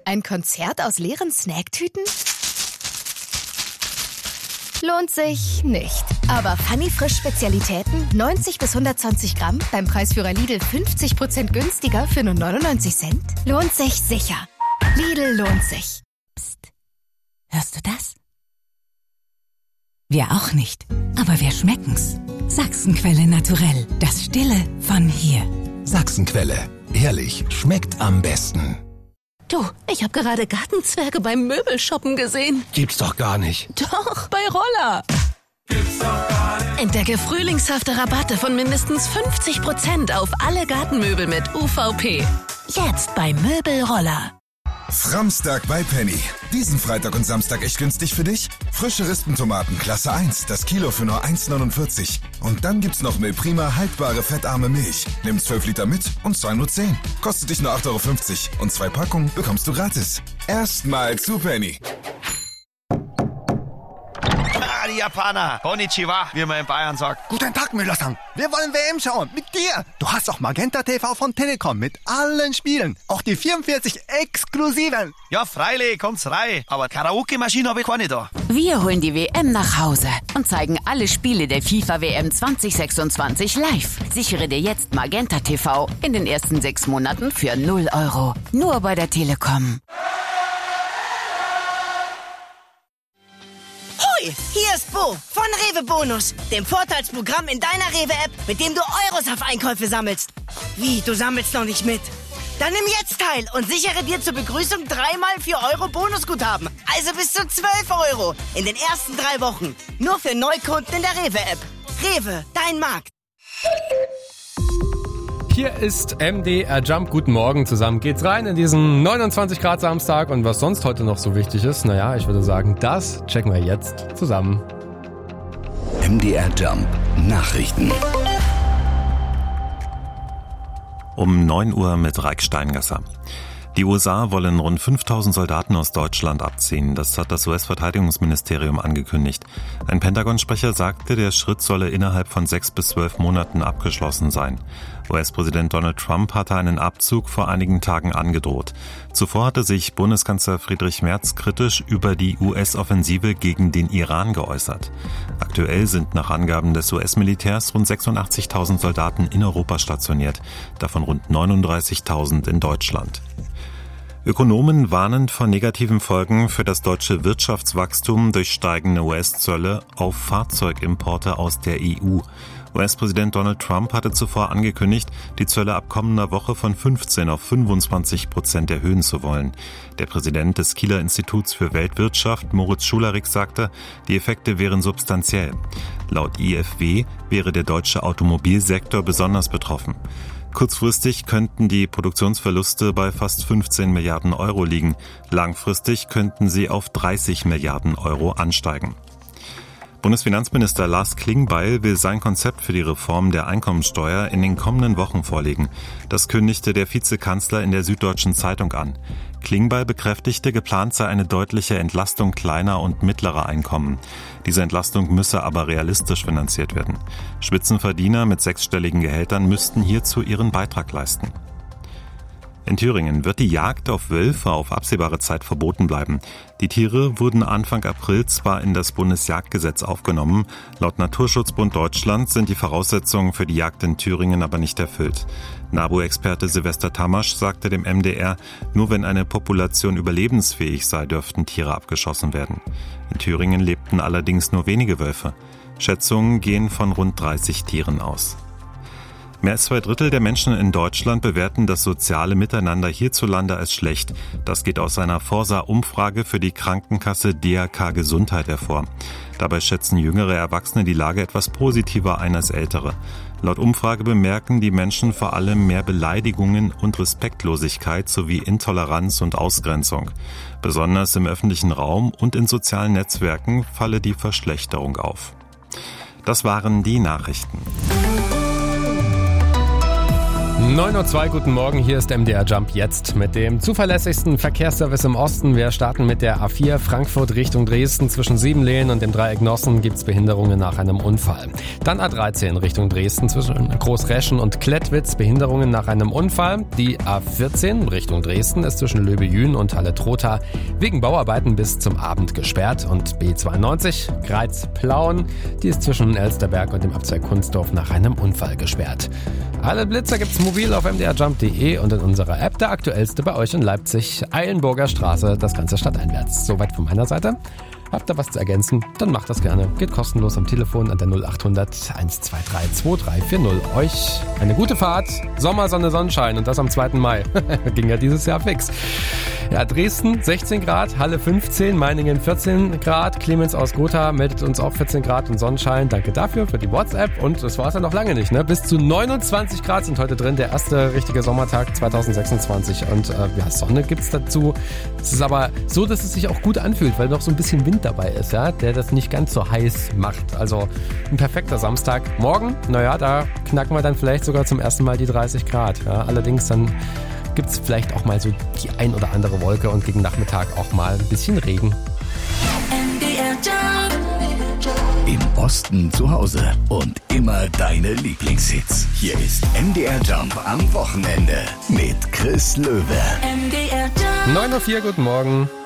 Ein Konzert aus leeren Snacktüten? Lohnt sich nicht. Aber Funny Frisch Spezialitäten 90 bis 120 Gramm beim Preisführer Lidl 50% günstiger für nur 99 Cent? Lohnt sich sicher. Lidl lohnt sich. Psst. Hörst du das? Wir auch nicht. Aber wir schmecken's. Sachsenquelle Naturell. Das Stille von hier. Sachsenquelle. Ehrlich, schmeckt am besten. Du, ich habe gerade Gartenzwerge beim Möbelshoppen gesehen. Gibt's doch gar nicht. Doch, bei Roller. Gibt's doch gar nicht. Entdecke frühlingshafte Rabatte von mindestens 50% auf alle Gartenmöbel mit UVP. Jetzt bei Möbelroller. Framstag bei Penny. Diesen Freitag und Samstag echt günstig für dich? Frische Rispentomaten Klasse 1, das Kilo für nur 1,49. Und dann gibt's noch Milprima haltbare fettarme Milch. Nimm 12 Liter mit und zahl nur 10. Kostet dich nur 8,50 € und 2 Packungen bekommst du gratis. Erstmal zu Penny. Die Japaner. Konnichiwa, wie man in Bayern sagt. Guten Tag, Müller-san. Wir wollen WM schauen. Mit dir. Du hast auch Magenta TV von Telekom mit allen Spielen. Auch die 44 exklusiven. Ja, freilich, kommt's rein. Aber Karaoke-Maschine habe ich keine da. Wir holen die WM nach Hause und zeigen alle Spiele der FIFA-WM 2026 live. Sichere dir jetzt Magenta TV in den ersten 6 Monaten für 0 €. Nur bei der Telekom. Hier ist Bo von Rewe Bonus, dem Vorteilsprogramm in deiner Rewe-App, mit dem du Euros auf Einkäufe sammelst. Wie, du sammelst noch nicht mit? Dann nimm jetzt teil und sichere dir zur Begrüßung 3x 4 € Bonusguthaben. Also bis zu 12 € in den ersten 3 Wochen. Nur für Neukunden in der Rewe-App. Rewe, dein Markt. Hier ist MDR Jump. Guten Morgen, zusammen geht's rein in diesen 29 Grad Samstag. Und was sonst heute noch so wichtig ist, naja, ich würde sagen, das checken wir jetzt zusammen. MDR Jump. Nachrichten. Um 9 Uhr mit Raik Steingasser. Die USA wollen rund 5000 Soldaten aus Deutschland abziehen. Das hat das US-Verteidigungsministerium angekündigt. Ein Pentagon-Sprecher sagte, der Schritt solle innerhalb von 6 bis 12 Monaten abgeschlossen sein. US-Präsident Donald Trump hatte einen Abzug vor einigen Tagen angedroht. Zuvor hatte sich Bundeskanzler Friedrich Merz kritisch über die US-Offensive gegen den Iran geäußert. Aktuell sind nach Angaben des US-Militärs rund 86.000 Soldaten in Europa stationiert, davon rund 39.000 in Deutschland. Ökonomen warnen vor negativen Folgen für das deutsche Wirtschaftswachstum durch steigende US-Zölle auf Fahrzeugimporte aus der EU. US-Präsident Donald Trump hatte zuvor angekündigt, die Zölle ab kommender Woche von 15 auf 25% erhöhen zu wollen. Der Präsident des Kieler Instituts für Weltwirtschaft, Moritz Schularik, sagte, die Effekte wären substanziell. Laut IFW wäre der deutsche Automobilsektor besonders betroffen. Kurzfristig könnten die Produktionsverluste bei fast 15 Milliarden Euro liegen. Langfristig könnten sie auf 30 Milliarden Euro ansteigen. Bundesfinanzminister Lars Klingbeil will sein Konzept für die Reform der Einkommensteuer in den kommenden Wochen vorlegen. Das kündigte der Vizekanzler in der Süddeutschen Zeitung an. Klingbeil bekräftigte, geplant sei eine deutliche Entlastung kleiner und mittlerer Einkommen. Diese Entlastung müsse aber realistisch finanziert werden. Spitzenverdiener mit 6-stelligen Gehältern müssten hierzu ihren Beitrag leisten. In Thüringen wird die Jagd auf Wölfe auf absehbare Zeit verboten bleiben. Die Tiere wurden Anfang April zwar in das Bundesjagdgesetz aufgenommen, laut Naturschutzbund Deutschland sind die Voraussetzungen für die Jagd in Thüringen aber nicht erfüllt. NABU-Experte Silvester Tamasch sagte dem MDR, nur wenn eine Population überlebensfähig sei, dürften Tiere abgeschossen werden. In Thüringen lebten allerdings nur wenige Wölfe. Schätzungen gehen von rund 30 Tieren aus. Mehr als 2/3 der Menschen in Deutschland bewerten das soziale Miteinander hierzulande als schlecht. Das geht aus einer Forsa-Umfrage für die Krankenkasse DRK Gesundheit hervor. Dabei schätzen jüngere Erwachsene die Lage etwas positiver ein als ältere. Laut Umfrage bemerken die Menschen vor allem mehr Beleidigungen und Respektlosigkeit sowie Intoleranz und Ausgrenzung. Besonders im öffentlichen Raum und in sozialen Netzwerken falle die Verschlechterung auf. Das waren die Nachrichten. 9:02 Uhr, guten Morgen, hier ist MDR Jump jetzt mit dem zuverlässigsten Verkehrsservice im Osten. Wir starten mit der A4 Frankfurt Richtung Dresden. Zwischen Siebenlehen und dem Dreieck Nossen gibt's Behinderungen nach einem Unfall. Dann A13 Richtung Dresden zwischen Großreschen und Klettwitz, Behinderungen nach einem Unfall. Die A14 Richtung Dresden ist zwischen Löbejün und Halle-Trotha wegen Bauarbeiten bis zum Abend gesperrt. Und B92 Greiz-Plauen, die ist zwischen Elsterberg und dem Abzweig Kunstdorf nach einem Unfall gesperrt. Alle Blitzer gibt's mobil auf mdrjump.de und in unserer App. Der aktuellste bei euch in Leipzig, Eilenburger Straße, das ganze stadteinwärts. Soweit von meiner Seite. Habt ihr was zu ergänzen? Dann macht das gerne. Geht kostenlos am Telefon an der 0800 123 2340. Euch eine gute Fahrt. Sommer, Sonne, Sonnenschein und das am 2. Mai. Ging ja dieses Jahr fix. Ja, Dresden 16 Grad, Halle 15, Meiningen 14 Grad, Clemens aus Gotha meldet uns auch 14 Grad und Sonnenschein. Danke dafür für die WhatsApp und das war es ja noch lange nicht. Ne? Bis zu 29 Grad sind heute drin, der erste richtige Sommertag 2026 und ja, Sonne gibt's dazu. Es ist aber so, dass es sich auch gut anfühlt, weil noch so ein bisschen Wind dabei ist, ja, der das nicht ganz so heiß macht. Also ein perfekter Samstag. Morgen, naja, da knacken wir dann vielleicht sogar zum ersten Mal die 30 Grad. Ja, allerdings dann gibt's vielleicht auch mal so die ein oder andere Wolke und gegen Nachmittag auch mal ein bisschen Regen. Im Osten zu Hause und immer deine Lieblingshits. Hier ist MDR Jump am Wochenende mit Chris Löwe. MDR Jump. 9:04 Uhr, guten Morgen.